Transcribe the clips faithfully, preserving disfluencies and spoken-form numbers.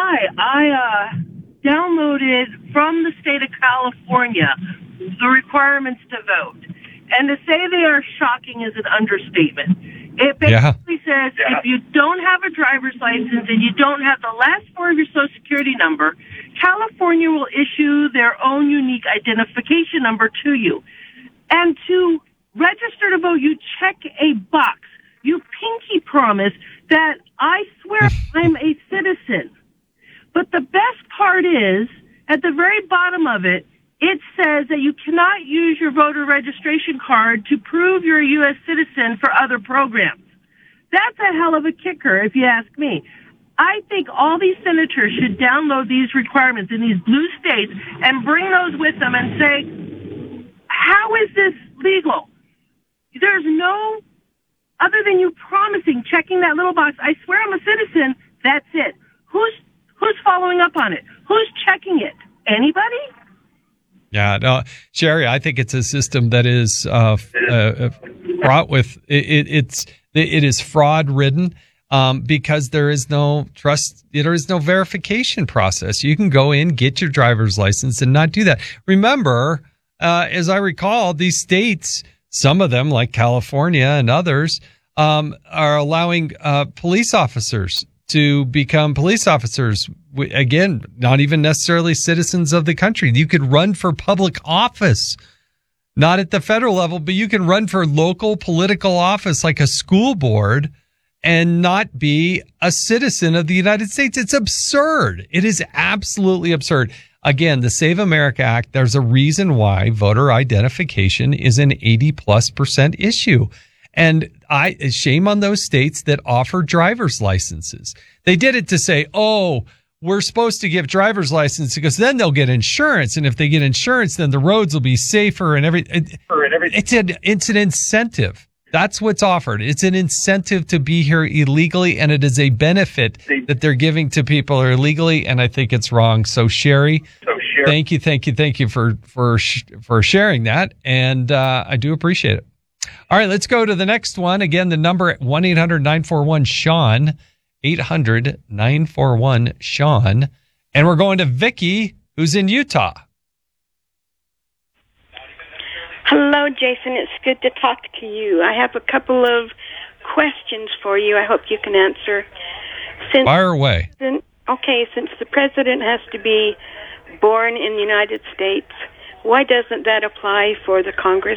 Hi, I uh, downloaded from the state of California the requirements to vote. And to say they are shocking is an understatement. It basically yeah. says yeah. if you don't have a driver's license and you don't have the last four of your Social Security number, California will issue their own unique identification number to you. And to register to vote, you check a box. You pinky promise that I swear I'm a citizen. But the best part is, at the very bottom of it, it says that you cannot use your voter registration card to prove you're a U S citizen for other programs. That's a hell of a kicker, if you ask me. I think all these senators should download these requirements in these blue states and bring those with them and say, how is this legal? There's no, other than you promising, checking that little box, I swear I'm a citizen, that's it. Who's who's following up on it? Who's checking it? Anybody? Yeah, no, Sherry, I think it's a system that is uh, uh, fraught with it, it, it's it is fraud ridden um, because there is no trust, there is no verification process. You can go in, get your driver's license, and not do that. Remember, uh, as I recall, these states, some of them like California and others, um, are allowing uh, police officers to become police officers. Again, not even necessarily citizens of the country. You could run for public office, not at the federal level, but you can run for local political office like a school board and not be a citizen of the United States. It's absurd. It is absolutely absurd. Again, the Save America Act, there's a reason why voter identification is an eighty plus percent issue. And I, shame on those states that offer driver's licenses. They did it to say, oh, we're supposed to give driver's license because then they'll get insurance. And if they get insurance, then the roads will be safer and everything. It's an, it's an incentive. That's what's offered. It's an incentive to be here illegally, and it is a benefit that they're giving to people who are illegally, and I think it's wrong. So, Sherry, so Sherry. thank you, thank you, thank you for, for, for sharing that, and uh, I do appreciate it. All right, let's go to the next one. Again, the number at one eight hundred nine four one Sean, eight hundred nine four one Sean. And we're going to Vicky, who's in Utah. Hello, Jason. It's good to talk to you. I have a couple of questions for you. I hope you can answer. Since Fire away. Okay, since the president has to be born in the United States, why doesn't that apply for the Congress?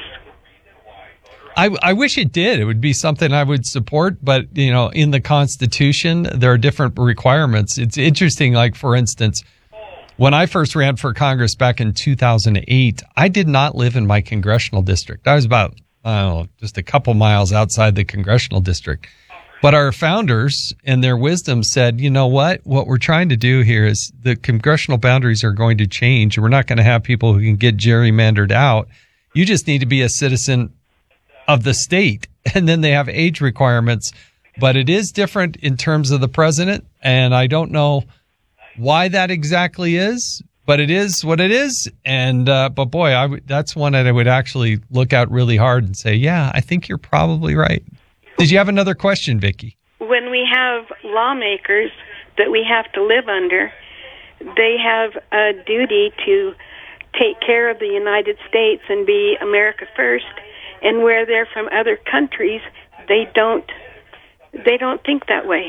I, I wish it did. It would be something I would support, but, you know, in the Constitution, there are different requirements. It's interesting, like, for instance, when I first ran for Congress back in two thousand eight, I did not live in my congressional district. I was about, I don't know, just a couple miles outside the congressional district. But our founders, in their wisdom, said, you know what? What we're trying to do here is the congressional boundaries are going to change. We're not going to have people who can get gerrymandered out. You just need to be a citizen of the state, and then they have age requirements, but it is different in terms of the president, and I don't know why that exactly is, but it is what it is. And uh, but boy, I w- that's one that I would actually look at really hard and say, yeah, I think you're probably right. Did you have another question, Vicki? When we have lawmakers that we have to live under, they have a duty to take care of the United States and be America first. And where they're from other countries, they don't they don't think that way.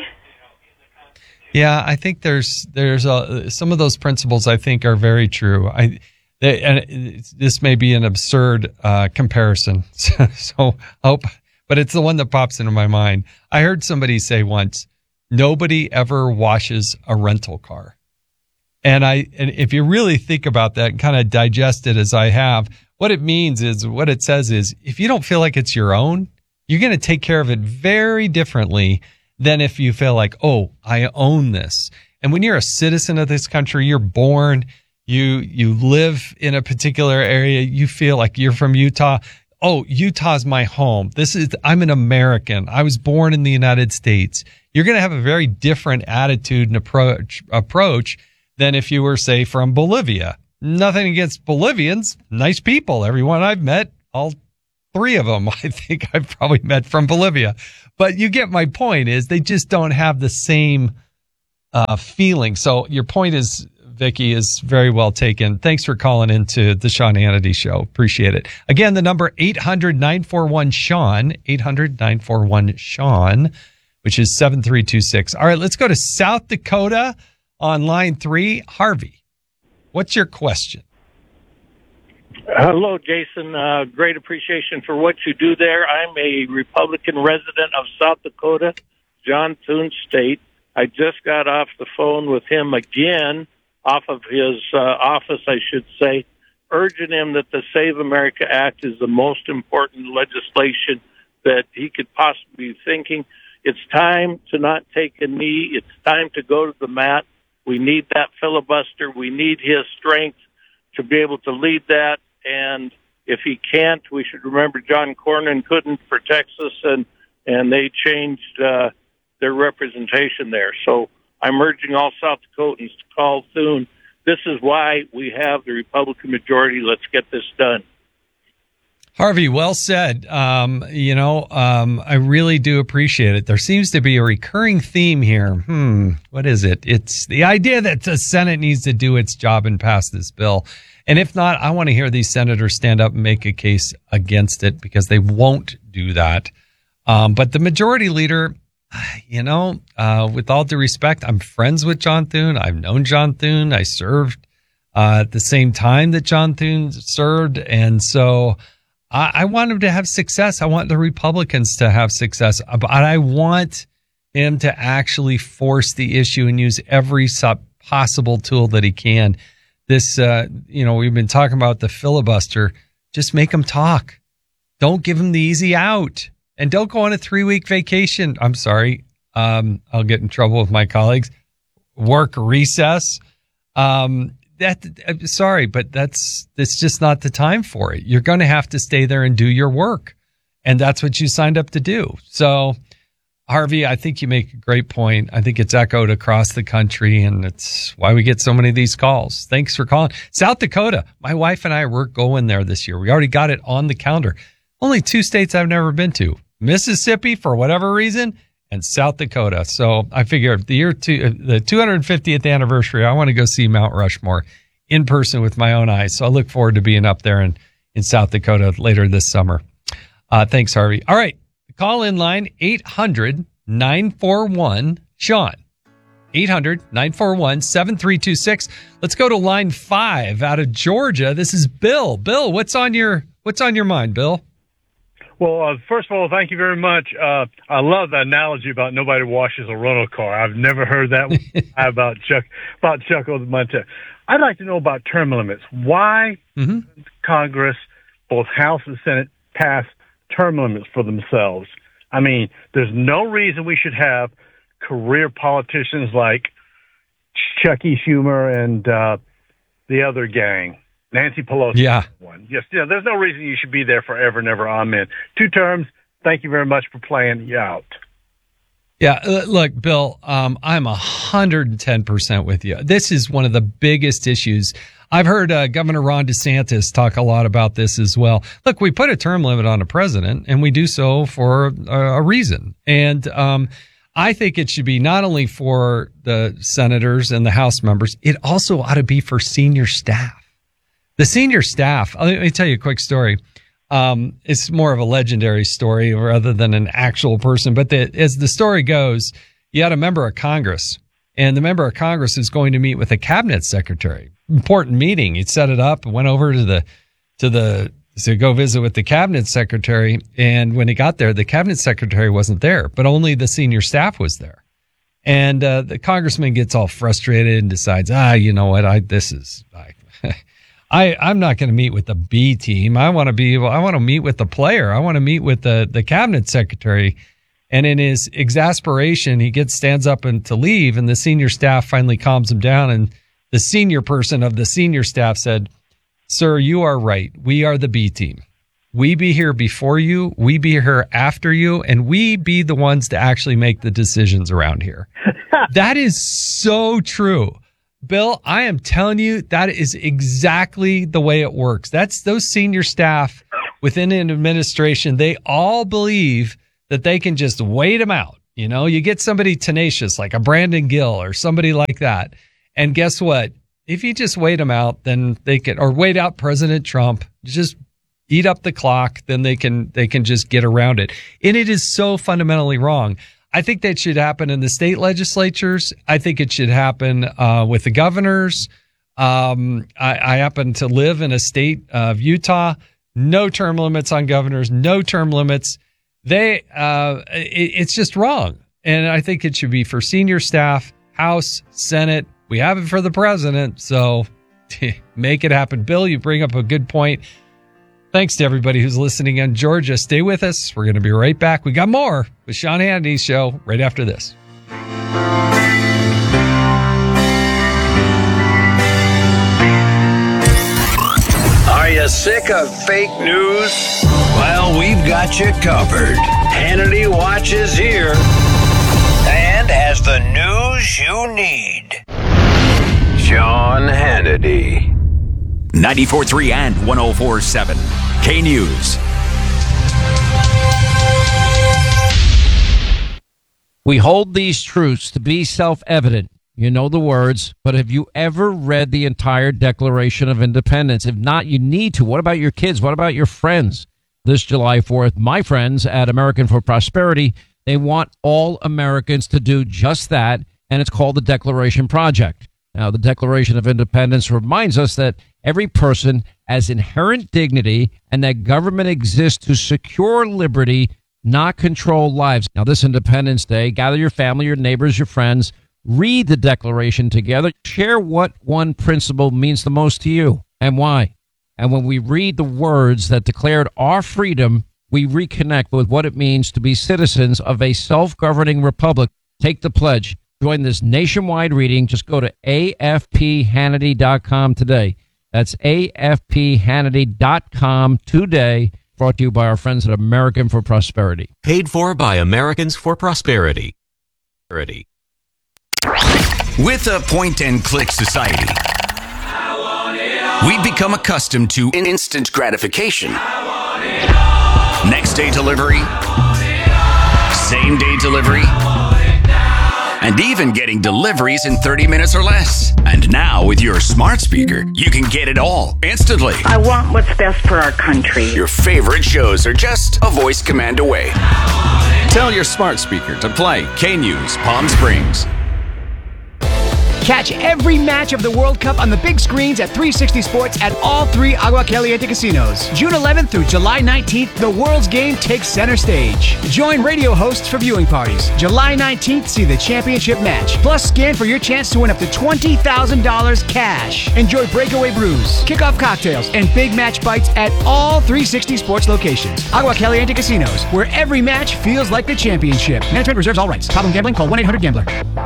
Yeah, I think there's there's a, some of those principles I think are very true. I they, and this may be an absurd uh, comparison, so, so hope, but it's the one that pops into my mind. I heard somebody say once, "Nobody ever washes a rental car," and I and if you really think about that and kind of digest it as I have. What it means is, what it says is, if you don't feel like it's your own, you're going to take care of it very differently than if you feel like, oh, I own this. And when you're a citizen of this country, you're born, you you live in a particular area, you feel like you're from Utah. Oh, Utah's my home. This is, I'm an American. I was born in the United States. You're going to have a very different attitude and approach approach than if you were, say, from Bolivia. Nothing against Bolivians. Nice people. Everyone I've met, all three of them, I think I've probably met from Bolivia. But you get my point is they just don't have the same uh, feeling. So your point is, Vicki, is very well taken. Thanks for calling into the Sean Hannity Show. Appreciate it. Again, the number eight hundred nine four one Sean, eight hundred nine four one Sean, which is seven three two six. All right, let's go to South Dakota on line three. Harvey, what's your question? Hello, Jason. Uh, great appreciation for what you do there. I'm a Republican resident of South Dakota, John Thune State. I just got off the phone with him again, off of his uh, office, I should say, urging him that the Save America Act is the most important legislation that he could possibly be thinking. It's time to not take a knee. It's time to go to the mat. We need that filibuster. We need his strength to be able to lead that. And if he can't, we should remember John Cornyn couldn't for Texas, and, and they changed uh, their representation there. So I'm urging all South Dakotans to call Thune. This is why we have the Republican majority. Let's get this done. Harvey, well said. Um, you know, um, I really do appreciate it. There seems to be a recurring theme here. Hmm, what is it? It's the idea that the Senate needs to do its job and pass this bill. And if not, I want to hear these senators stand up and make a case against it, because they won't do that. Um, but the majority leader, you know, uh, with all due respect, I'm friends with John Thune. I've known John Thune. I served uh, at the same time that John Thune served. And so I, I want him to have success. I want the Republicans to have success. But I want him to actually force the issue and use every possible tool that he can. This, uh, you know, we've been talking about the filibuster. Just make him talk. Don't give him the easy out. And don't go on a three-week vacation. I'm sorry. Um, I'll get in trouble with my colleagues. Work recess. Um, that, I'm sorry, but that's, that's just not the time for it. You're going to have to stay there and do your work. And that's what you signed up to do. So, Harvey, I think you make a great point. I think it's echoed across the country, and it's why we get so many of these calls. Thanks for calling. South Dakota, my wife and I were going there this year. We already got it on the calendar. Only two states I've never been to, Mississippi for whatever reason, and South Dakota. So I figure the year two, the two hundred fiftieth anniversary, I want to go see Mount Rushmore in person with my own eyes. So I look forward to being up there in, in South Dakota later this summer. Uh, thanks, Harvey. All right. Call in line eight hundred nine four one Sean. eight hundred nine four one seven three two six. Let's go to line five out of Georgia. This is Bill. Bill, what's on your what's on your mind, Bill? Well, uh, first of all, thank you very much. Uh, I love the analogy about nobody washes a rental car. I've never heard that one about Chuck about Chuck Montana. I'd like to know about term limits. Why mm-hmm. Congress, both House and Senate, passed term limits for themselves? I mean, there's no reason we should have career politicians like Chuck E. Schumer and uh, the other gang, Nancy Pelosi. Yeah. One. Yes, yeah, there's no reason you should be there forever and ever. Amen. Two terms. Thank you very much for playing you out. Yeah, look, Bill, um, I'm one hundred ten percent with you. This is one of the biggest issues. I've heard uh, Governor Ron DeSantis talk a lot about this as well. Look, we put a term limit on a president, and we do so for a, a reason. And um, I think it should be not only for the senators and the House members, it also ought to be for senior staff. The senior staff, let me tell you a quick story. Um, it's more of a legendary story rather than an actual person. But the, as the story goes, you had a member of Congress, and the member of Congress is going to meet with a cabinet secretary. Important meeting. He set it up and went over to the to the to go visit with the cabinet secretary. And when he got there, the cabinet secretary wasn't there, but only the senior staff was there. And uh, the congressman gets all frustrated and decides, ah, you know what? I this is I. I, I'm not going to meet with the B team. I want to be able, I want to meet with the player. I want to meet with the, the cabinet secretary. And in his exasperation, he gets, stands up and to leave. And the senior staff finally calms him down. And the senior person of the senior staff said, "Sir, you are right. We are the B team. We be here before you. We be here after you. And we be the ones to actually make the decisions around here." That is so true. Bill, I am telling you, that is exactly the way it works. That's those senior staff within an administration. They all believe that they can just wait them out. You know, you get somebody tenacious like a Brandon Gill or somebody like that. And guess what? If you just wait them out, then they can, or wait out President Trump, just eat up the clock, then they can, they can just get around it. And it is so fundamentally wrong. I think that should happen in the state legislatures. I think it should happen uh, with the governors. Um, I, I happen to live in a state of Utah. No term limits on governors, no term limits. They, uh, it, it's just wrong. And I think it should be for senior staff, House, Senate. We have it for the president. So make it happen. Bill, you bring up a good point. Thanks to everybody who's listening in Georgia. Stay with us. We're going to be right back. We got more with Sean Hannity's show right after this. Are you sick of fake news? Well, we've got you covered. Hannity Watch is here and has the news you need. Sean Hannity. ninety-four point three and one oh four point seven. K News. We hold these truths to be self-evident. You know the words, but have you ever read the entire Declaration of Independence? If not, you need to. What about your kids? What about your friends? This July fourth, my friends at American for Prosperity, they want all Americans to do just that, and it's called the Declaration Project. Now, the Declaration of Independence reminds us that every person has inherent dignity and that government exists to secure liberty, not control lives. Now, this Independence Day, gather your family, your neighbors, your friends, read the Declaration together, share what one principle means the most to you and why. And when we read the words that declared our freedom, we reconnect with what it means to be citizens of a self-governing republic. Take the pledge. Join this nationwide reading. Just go to A F P Hannity dot com today. That's A F P Hannity dot com today. Brought to you by our friends at American for Prosperity. Paid for by Americans for Prosperity. With a point-and-click society, we've become accustomed to instant gratification. Next-day delivery, same-day delivery, and even getting deliveries in thirty minutes or less. And now, with your smart speaker, you can get it all instantly. I want what's best for our country. Your favorite shows are just a voice command away. Tell your smart speaker to play K-News Palm Springs. Catch every match of the World Cup on the big screens at three sixty Sports at all three Agua Caliente casinos. June eleventh through July nineteenth, the world's game takes center stage. Join radio hosts for viewing parties. July nineteenth, see the championship match. Plus, scan for your chance to win up to twenty thousand dollars cash. Enjoy breakaway brews, kickoff cocktails, and big match bites at all three sixty Sports locations. Agua Caliente Casinos, where every match feels like the championship. Management reserves all rights. Problem gambling? Call one eight hundred gambler.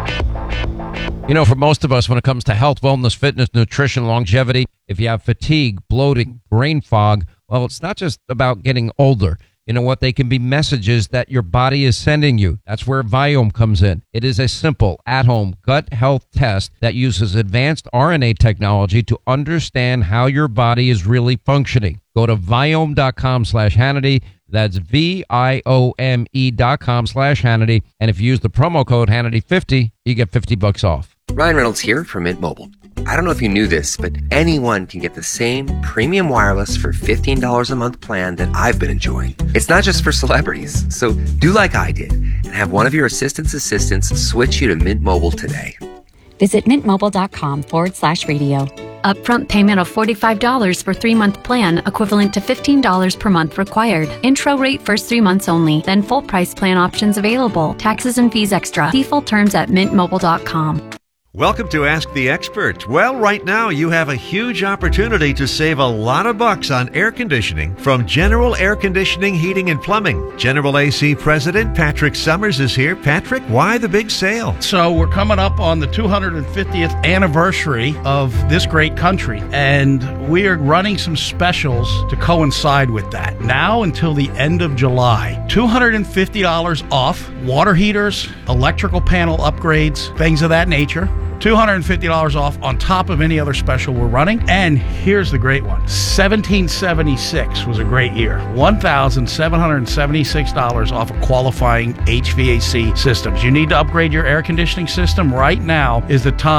You know, for most of us, when it comes to health, wellness, fitness, nutrition, longevity, if you have fatigue, bloating, brain fog, well, it's not just about getting older. You know what? They can be messages that your body is sending you. That's where Viome comes in. It is a simple, at-home gut health test that uses advanced R N A technology to understand how your body is really functioning. Go to Viome.com slash Hannity. That's V-I-O-M-E dot com slash Hannity. And if you use the promo code Hannity fifty, you get fifty bucks off. Ryan Reynolds here from Mint Mobile. I don't know if you knew this, but anyone can get the same premium wireless for fifteen dollars a month plan that I've been enjoying. It's not just for celebrities. So do like I did and have one of your assistant's assistants switch you to Mint Mobile today. Visit mintmobile.com forward slash radio. Upfront payment of forty-five dollars for three-month plan, equivalent to fifteen dollars per month required. Intro rate first three months only, then full price plan options available. Taxes and fees extra. See full terms at mint mobile dot com. Welcome to Ask the Expert. Well, right now you have a huge opportunity to save a lot of bucks on air conditioning from General Air Conditioning, Heating, and Plumbing. General A C President Patrick Summers is here. Patrick, why the big sale? So we're coming up on the two hundred fiftieth anniversary of this great country, and we are running some specials to coincide with that. Now until the end of July, two hundred fifty dollars off water heaters, electrical panel upgrades, things of that nature. two hundred fifty dollars off on top of any other special we're running. And here's the great one. seventeen seventy-six was a great year. one thousand seven hundred seventy-six dollars off of qualifying H V A C systems. You need to upgrade your air conditioning system. Right now is the time